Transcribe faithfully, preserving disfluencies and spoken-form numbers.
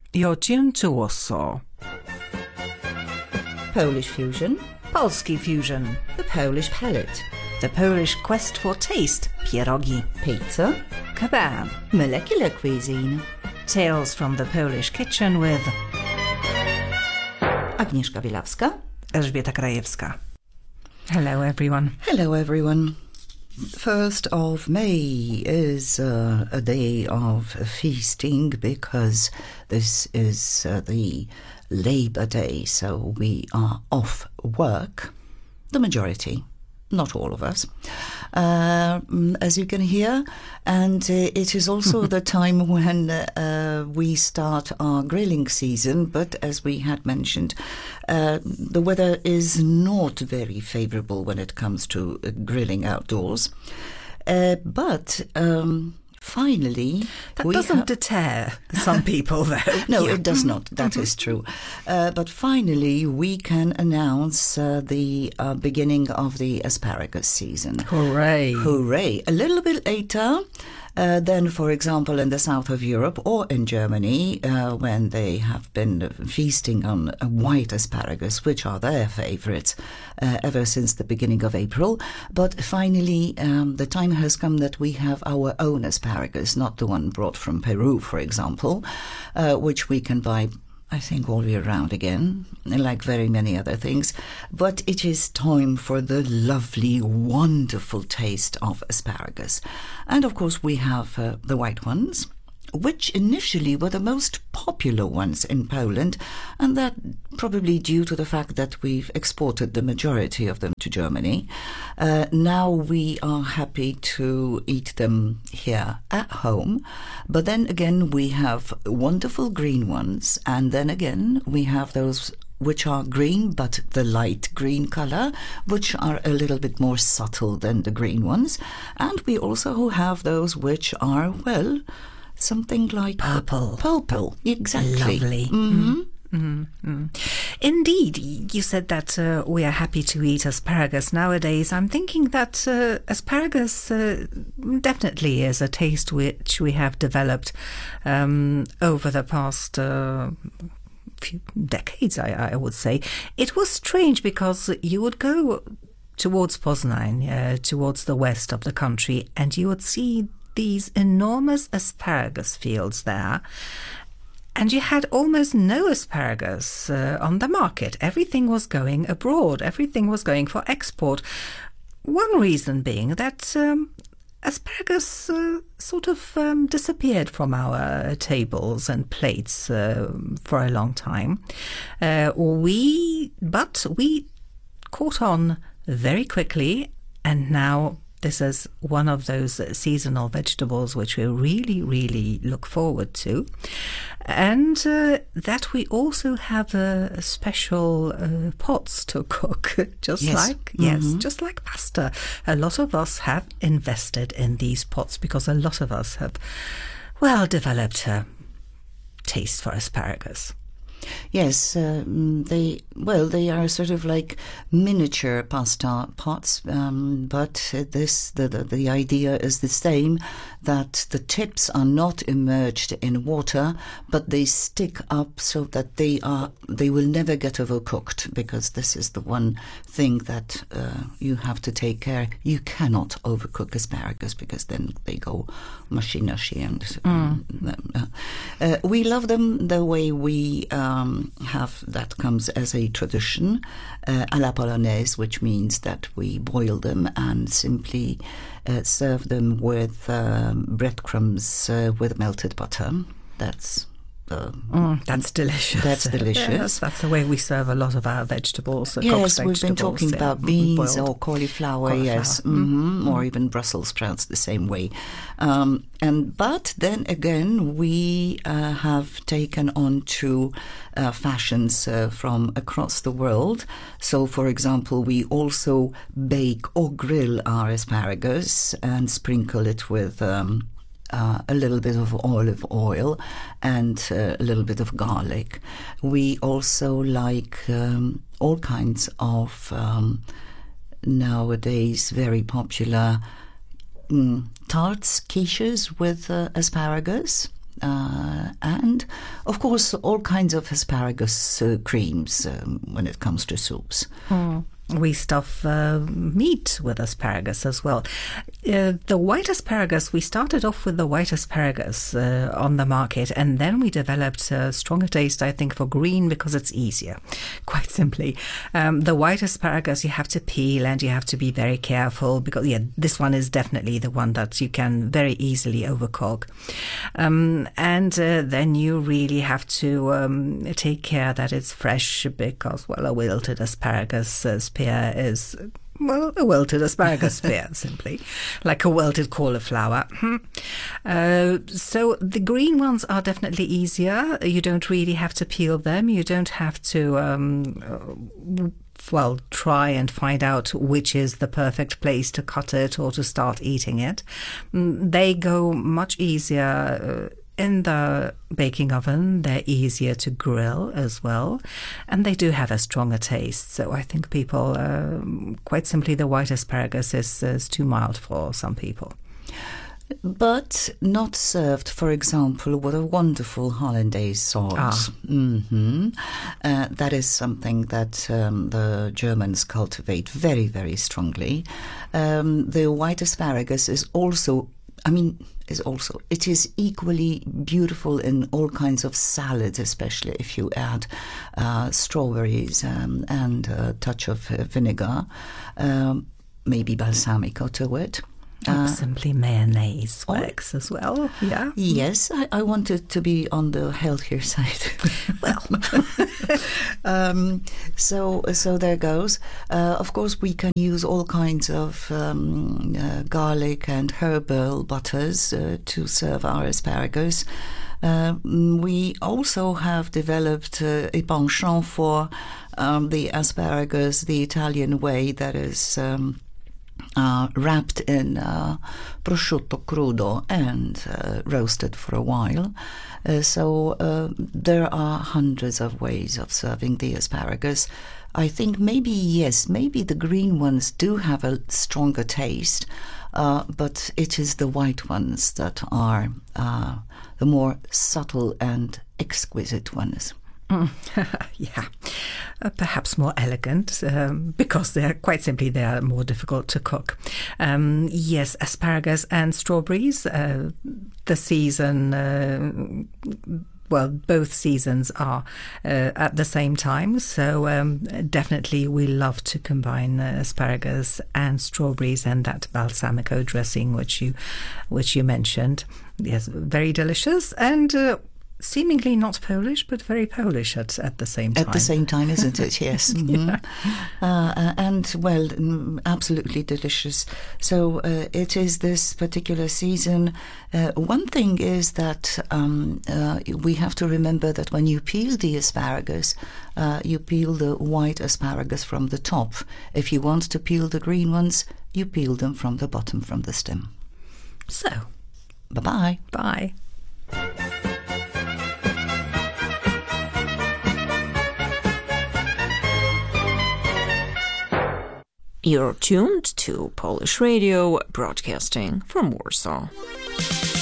Jociętuoso. Polish fusion. Polski fusion. The Polish palate. The Polish quest for taste. Pierogi. Pizza. Kebab. Molecular cuisine. Tales from the Polish kitchen with Agnieszka Bielawska. Elżbieta Krajewska. Hello everyone. Hello everyone. First of May is uh, a day of feasting because this is uh, the Labour Day, so we are off work, the majority, not all of us, uh, as you can hear, and uh, it is also the time when uh, we start our grilling season, but as we had mentioned, uh, the weather is not very favourable when it comes to uh, grilling outdoors, uh, but um, finally... That doesn't ha- deter some people, though. No, yeah. it does not. That is true. Uh, but finally, we can announce uh, the uh, beginning of the asparagus season. Hooray. Hooray. A little bit later uh, than, for example, in the south of Europe or in Germany, uh, when they have been feasting on uh, white asparagus, which are their favourites uh, ever since the beginning of April. But finally, um, the time has come that we have our own asparagus, not the one brought from Peru, for example, uh, which we can buy, I think, all year round again, like very many other things. But it is time for the lovely, wonderful taste of asparagus. And of course, we have uh, the white ones, which initially were the most popular ones in Poland, and that probably due to the fact that we've exported the majority of them to Germany. Uh, now we are happy to eat them here at home, but then again we have wonderful green ones, and then again we have those which are green but the light green colour, which are a little bit more subtle than the green ones, and we also have those which are, well, something like purple. Purple, exactly. Lovely. Mm-hmm. Mm-hmm. Mm-hmm. Indeed, you said that uh, we are happy to eat asparagus nowadays. I'm thinking that uh, asparagus uh, definitely is a taste which we have developed um, over the past uh, few decades, I, I would say. It was strange because you would go towards Poznań, uh, towards the west of the country, and you would see these enormous asparagus fields there, and you had almost no asparagus uh, on the market. Everything was going abroad. Everything was going for export. One reason being that um, asparagus uh, sort of um, disappeared from our tables and plates uh, for a long time. Uh, we, but we caught on very quickly, and now this is one of those seasonal vegetables which we really, really look forward to. And uh, that we also have uh, special uh, pots to cook, just yes. like, mm-hmm. yes, just like pasta. A lot of us have invested in these pots because a lot of us have, well, developed a taste for asparagus. Yes, um, they well, they are sort of like miniature pasta pots, um, but this the, the the idea is the same, that the tips are not immersed in water, but they stick up so that they are they will never get overcooked, because this is the one thing that uh, you have to take care. You cannot overcook asparagus because then they go mushy mushy and mm. uh, uh, we love them the way we um, have that comes as a tradition, uh, à la polonaise, which means that we boil them and simply uh, serve them with um, breadcrumbs uh, with melted butter. That's Uh, mm, that's delicious. That's delicious. Yes, that's the way we serve a lot of our vegetables. Uh, yes, we've been talking yeah, about beans boiled. or cauliflower, cauliflower. yes, mm-hmm. Mm. or even Brussels sprouts the same way. Um, and but then again, we uh, have taken on to uh, fashions uh, from across the world. So, for example, we also bake or grill our asparagus and sprinkle it with Um, Uh, a little bit of olive oil and uh, a little bit of garlic. We also like um, all kinds of um, nowadays very popular mm, tarts, quiches with uh, asparagus. Uh, and, of course, all kinds of asparagus uh, creams um, when it comes to soups. Mm. We stuff uh, meat with asparagus as well. Uh, the white asparagus, we started off with the white asparagus uh, on the market, and then we developed a stronger taste, I think, for green because it's easier, quite simply. Um, the white asparagus you have to peel and you have to be very careful because, yeah, this one is definitely the one that you can very easily overcook. Um, and uh, then you really have to um, take care that it's fresh because, well, a wilted asparagus uh, spear is, well, a wilted asparagus spear, simply, like a wilted cauliflower. uh, so the green ones are definitely easier. You don't really have to peel them. You don't have to, um, well, try and find out which is the perfect place to cut it or to start eating it. They go much easier uh, in the baking oven. They're easier to grill as well, and they do have a stronger taste. So I think people, uh, quite simply, the white asparagus is, is too mild for some people. But not served, for example, with a wonderful hollandaise sauce. Ah. Mm-hmm. Uh, that is something that um, the Germans cultivate very, very strongly. Um, the white asparagus is also, I mean, is also, it is equally beautiful in all kinds of salads, especially if you add uh, strawberries um, and a touch of uh, vinegar, um, maybe balsamico to it. Uh, simply mayonnaise works as well. Yeah. Yes, I, I wanted to be on the healthier side. Well, um, so so there goes. Uh, of course, we can use all kinds of um, uh, garlic and herbal butters uh, to serve our asparagus. Uh, we also have developed uh, a penchant for um, the asparagus the Italian way, that is Um, Uh, wrapped in uh, prosciutto crudo and uh, roasted for a while. Uh, so uh, there are hundreds of ways of serving the asparagus. I think maybe, yes, maybe the green ones do have a stronger taste, uh, but it is the white ones that are uh, the more subtle and exquisite ones. Mm. Yeah, uh, perhaps more elegant um, because they're quite simply they are more difficult to cook. Um, yes, asparagus and strawberries. Uh, the season, uh, well, both seasons are uh, at the same time. So um, definitely, we love to combine uh, asparagus and strawberries and that balsamico dressing, which you, which you mentioned. Yes, very delicious and. Uh, Seemingly not Polish, but very Polish at, at the same time. At the same time, isn't it? Yes. Mm-hmm. Yeah. Uh, and, well, absolutely delicious. So uh, it is this particular season. Uh, one thing is that um, uh, we have to remember that when you peel the asparagus, uh, you peel the white asparagus from the top. If you want to peel the green ones, you peel them from the bottom, from the stem. So, bye-bye. Bye. You're tuned to Polish Radio, broadcasting from Warsaw.